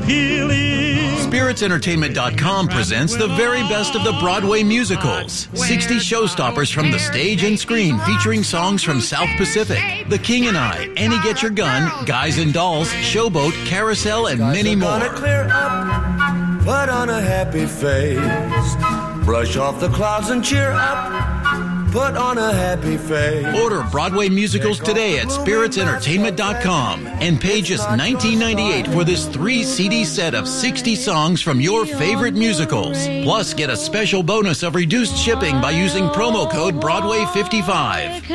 healing. SpiritsEntertainment.com presents the very best of the Broadway musicals. 60 showstoppers from the stage and screen featuring songs from South Pacific, The King and I, Annie Get Your Gun, Guys and Dolls, Showboat, Carousel, and many more. Clear up, put on a happy face, brush off the clouds and cheer up. Put on a happy face. Order Broadway musicals today at SpiritsEntertainment.com and pay just $19.98 for this 3-CD set of 60 songs from your favorite musicals. Plus, get a special bonus of reduced shipping by using promo code Broadway55.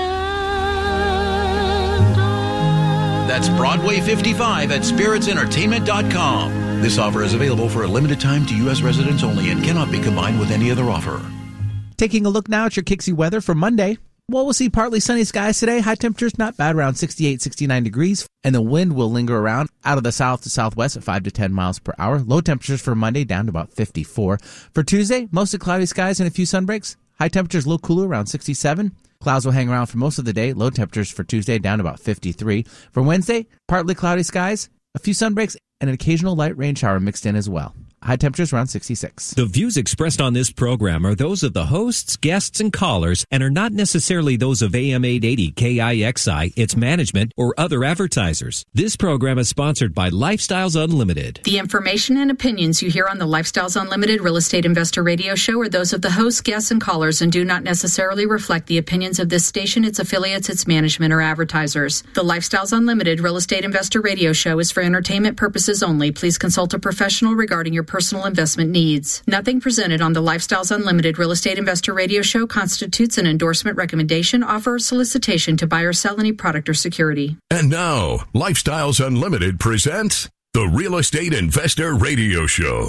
That's Broadway55 at SpiritsEntertainment.com. This offer is available for a limited time to U.S. residents only and cannot be combined with any other offer. Taking a look now at your Kixie weather for Monday. Well, we'll see partly sunny skies today. High temperatures not bad, around 68, 69 degrees. And the wind will linger around out of the south to southwest at 5 to 10 miles per hour. Low temperatures for Monday down to about 54. For Tuesday, mostly cloudy skies and a few sunbreaks. High temperatures a little cooler, around 67. Clouds will hang around for most of the day. Low temperatures for Tuesday down to about 53. For Wednesday, partly cloudy skies, a few sunbreaks, and an occasional light rain shower mixed in as well. High temperatures around 66. The views expressed on this program are those of the hosts, guests, and callers and are not necessarily those of AM 880 KIXI, its management, or other advertisers. This program is sponsored by Lifestyles Unlimited. The information and opinions you hear on the Lifestyles Unlimited Real Estate Investor Radio Show are those of the hosts, guests, and callers and do not necessarily reflect the opinions of this station, its affiliates, its management, or advertisers. The Lifestyles Unlimited Real Estate Investor Radio Show is for entertainment purposes only. Please consult a professional regarding your personal investment needs. Nothing presented on the Lifestyles Unlimited Real Estate Investor Radio Show constitutes an endorsement, recommendation, offer, or solicitation to buy or sell any product or security. And now, Lifestyles Unlimited presents the Real Estate Investor Radio Show.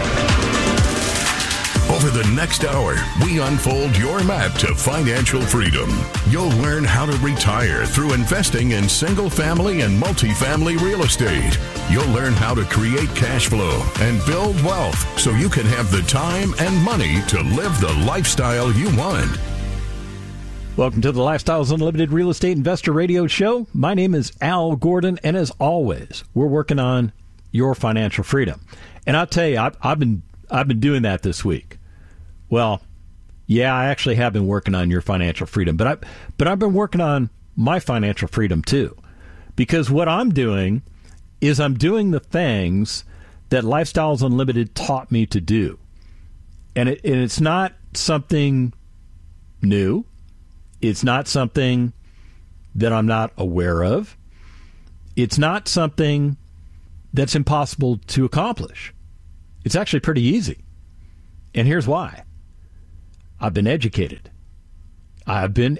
Over the next hour, we unfold your map to financial freedom. You'll learn how to retire through investing in single-family and multifamily real estate. You'll learn how to create cash flow and build wealth so you can have the time and money to live the lifestyle you want. Welcome to the Lifestyles Unlimited Real Estate Investor Radio Show. My name is Al Gordon, and as always, we're working on your financial freedom. And I'll tell you, I've been doing that this week. Well, yeah, I actually have been working on your financial freedom, but I've been working on my financial freedom too, because what I'm doing is I'm doing the things that Lifestyles Unlimited taught me to do, and it's not something new. It's not something that I'm not aware of. It's not something that's impossible to accomplish. It's actually pretty easy. And here's why. I've been educated. I've been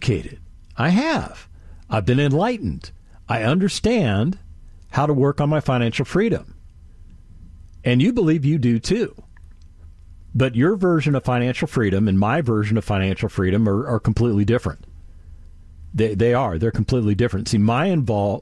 enlightened. I understand how to work on my financial freedom. And you believe you do too. But your version of financial freedom and my version of financial freedom are completely different. They are. They're completely different. See, my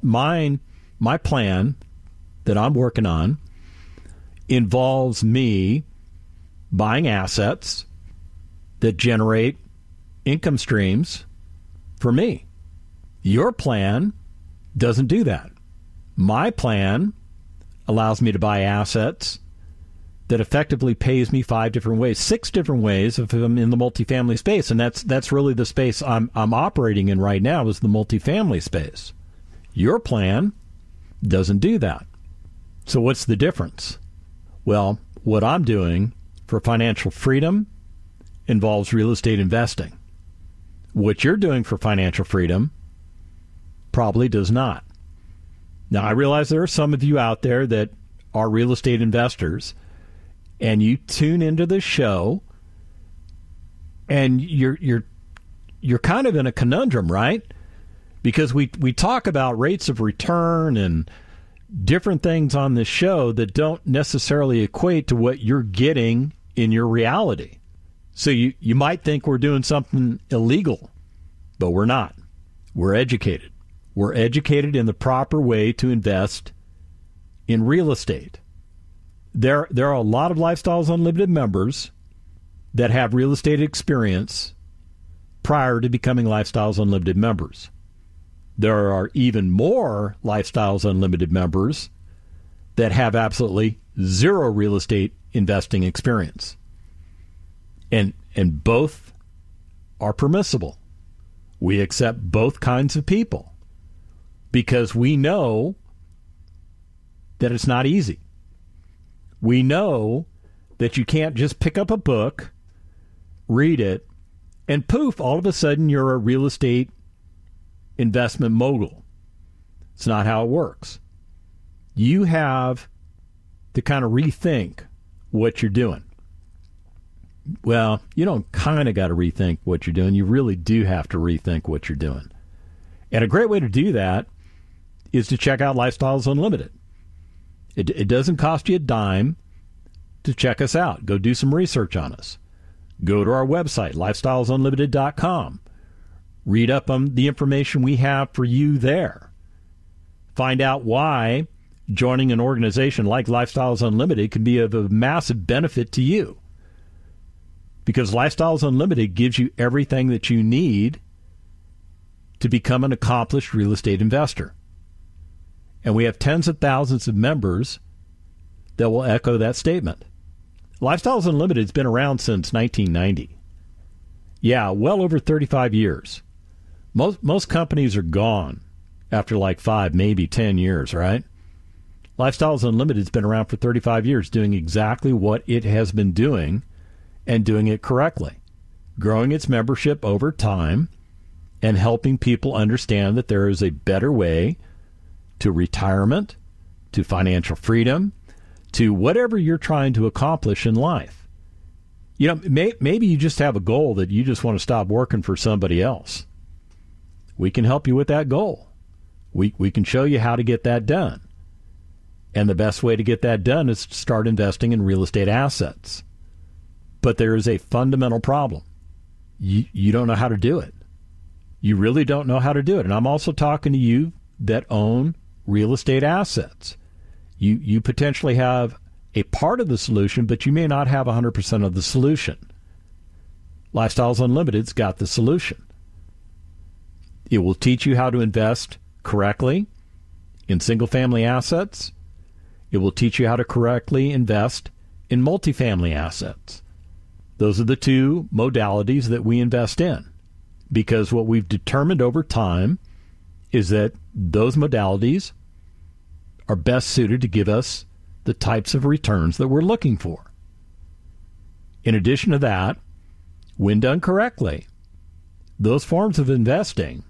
plan that I'm working on involves me buying assets that generate income streams for me. Your plan doesn't do that. My plan allows me to buy assets that effectively pays me 5 different ways, 6 different ways if I'm in the multifamily space. And that's really the space I'm operating in right now, is the multifamily space. Your plan doesn't do that. So what's the difference? Well, what I'm doing for financial freedom involves real estate investing. What you're doing for financial freedom probably does not. Now, I realize there are some of you out there that are real estate investors, and you tune into the show, and you're kind of in a conundrum, right? Because we talk about rates of return and different things on this show that don't necessarily equate to what you're getting in your reality. So you might think we're doing something illegal, but we're not. We're educated. We're educated in the proper way to invest in real estate. There are a lot of Lifestyles Unlimited members that have real estate experience prior to becoming Lifestyles Unlimited members. There are even more Lifestyles Unlimited members that have absolutely zero real estate investing experience. And both are permissible. We accept both kinds of people because we know that it's not easy. We know that you can't just pick up a book, read it, and poof, all of a sudden you're a real estate investment mogul. It's not how it works. You have to kind of rethink what you're doing. Well, you don't kind of got to rethink what you're doing. You really do have to rethink what you're doing. And a great way to do that is to check out Lifestyles Unlimited. It doesn't cost you a dime to check us out. Go do some research on us. Go to our website, lifestylesunlimited.com. Read up on the information we have for you there. Find out why joining an organization like Lifestyles Unlimited can be of a massive benefit to you. Because Lifestyles Unlimited gives you everything that you need to become an accomplished real estate investor. And we have tens of thousands of members that will echo that statement. Lifestyles Unlimited has been around since 1990. Yeah, well over 35 years. Most companies are gone after like 5, maybe 10 years, right? Lifestyles Unlimited has been around for 35 years doing exactly what it has been doing and doing it correctly, growing its membership over time and helping people understand that there is a better way to retirement, to financial freedom, to whatever you're trying to accomplish in life. You know, maybe you just have a goal that you just want to stop working for somebody else. We can help you with that goal. We can show you how to get that done. And the best way to get that done is to start investing in real estate assets. But there is a fundamental problem. You don't know how to do it. You really don't know how to do it. And I'm also talking to you that own real estate assets. You potentially have a part of the solution, but you may not have 100% of the solution. Lifestyles Unlimited's got the solution. It will teach you how to invest correctly in single-family assets. It will teach you how to correctly invest in multifamily assets. Those are the two modalities that we invest in, because what we've determined over time is that those modalities are best suited to give us the types of returns that we're looking for. In addition to that, when done correctly, those forms of investing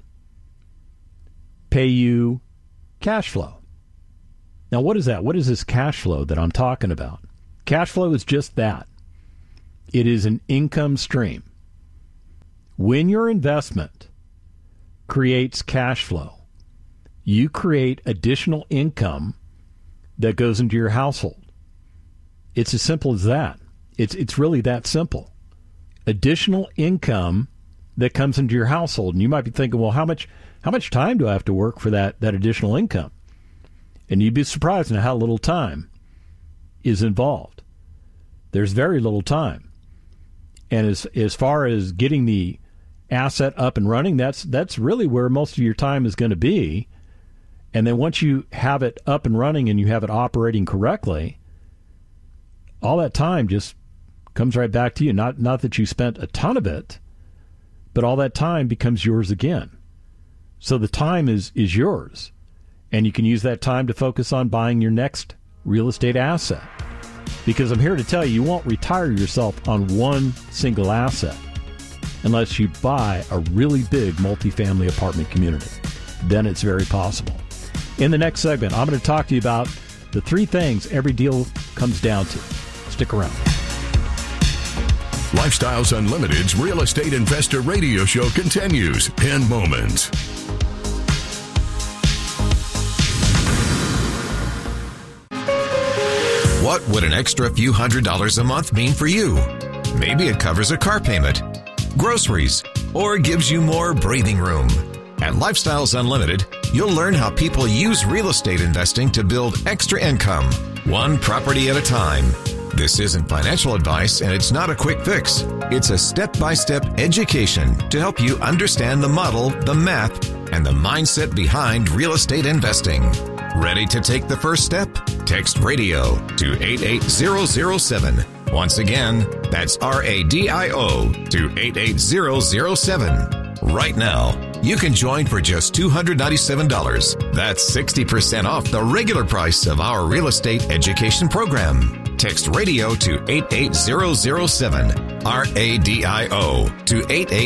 pay you cash flow. Now, what is that? What is this cash flow that I'm talking about? Cash flow is just that. It is an income stream. When your investment creates cash flow, you create additional income that goes into your household. It's as simple as that. It's really that simple. Additional income that comes into your household. And you might be thinking, well, how much time do I have to work for that additional income? And you'd be surprised at how little time is involved. There's very little time. And as far as getting the asset up and running, that's really where most of your time is going to be. And then once you have it up and running and you have it operating correctly, all that time just comes right back to you. Not that you spent a ton of it, but all that time becomes yours again. So the time is yours. And you can use that time to focus on buying your next real estate asset. Because I'm here to tell you, you won't retire yourself on one single asset unless you buy a really big multifamily apartment community. Then it's very possible. In the next segment, I'm going to talk to you about the 3 things every deal comes down to. Stick around. Lifestyles Unlimited's Real Estate Investor Radio Show continues in moments. What would an extra few $100s a month mean for you? Maybe it covers a car payment, groceries, or gives you more breathing room. At Lifestyles Unlimited, you'll learn how people use real estate investing to build extra income, one property at a time. This isn't financial advice, and it's not a quick fix. It's a step-by-step education to help you understand the model, the math, and the mindset behind real estate investing. Ready to take the first step? Text radio to 88007. Once again, that's RADIO to 88007. Right now, you can join for just $297. That's 60% off the regular price of our real estate education program. Text radio to 88007. RADIO to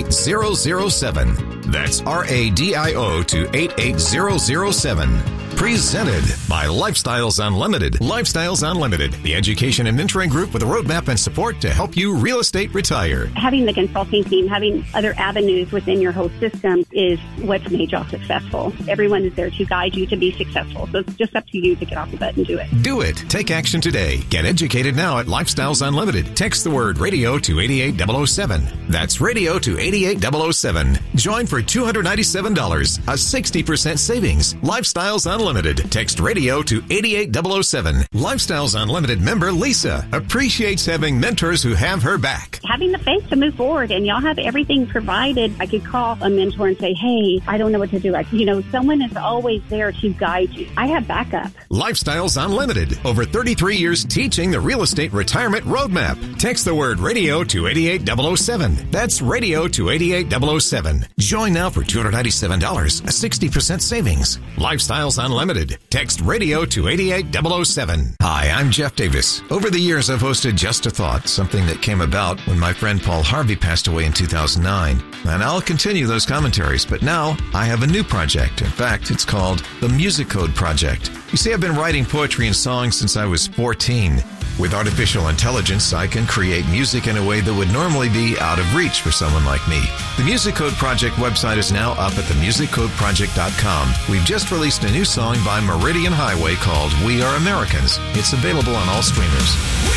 88007. That's RADIO to 88007. Presented by Lifestyles Unlimited. Lifestyles Unlimited, the education and mentoring group with a roadmap and support to help you real estate retire. Having the consulting team, having other avenues within your whole system is what's made y'all successful. Everyone is there to guide you to be successful. So it's just up to you to get off the butt and do it. Do it. Take action today. Get educated now at Lifestyles Unlimited. Text the word radio to 88007. That's radio to 88007. Join for $297, a 60% savings. Lifestyles Unlimited. Text radio to 88007. Lifestyles Unlimited member Lisa appreciates having mentors who have her back. Having the faith to move forward, and y'all have everything provided. I could call a mentor and say, hey, I don't know what to do. Someone is always there to guide you. I have backup. Lifestyles Unlimited. Over 33 years teaching the real estate retirement roadmap. Text the word radio to 88007. That's radio to 88007. Join now for $297, a 60% savings. Lifestyles Unlimited. Text radio to 88007. Hi, I'm Jeff Davis. Over the years, I've hosted Just a Thought, something that came about when my friend Paul Harvey passed away in 2009. And I'll continue those commentaries, but now I have a new project. In fact, it's called the Music Code Project. You see, I've been writing poetry and songs since I was 14. With artificial intelligence, I can create music in a way that would normally be out of reach for someone like me. The Music Code Project website is now up at themusiccodeproject.com. We've just released a new song by Meridian Highway called We Are Americans. It's available on all streamers.